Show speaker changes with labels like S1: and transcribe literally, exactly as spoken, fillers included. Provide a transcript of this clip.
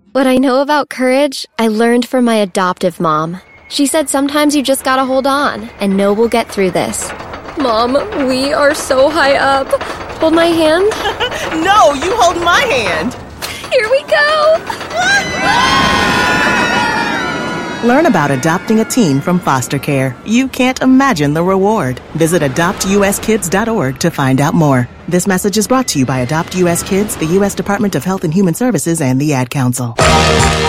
S1: What I know about courage, I learned from my adoptive mom. She said sometimes you just gotta hold on and know we'll get through this. Mom, we are so high up. Hold my hand?
S2: No, you hold my hand.
S1: Here we go.
S2: Learn about adopting a teen from foster care. You can't imagine the reward. Visit adopt u s kids dot org to find out more. This message is brought to you by Adopt U S Kids, the U S Department of Health and Human Services, and the Ad Council.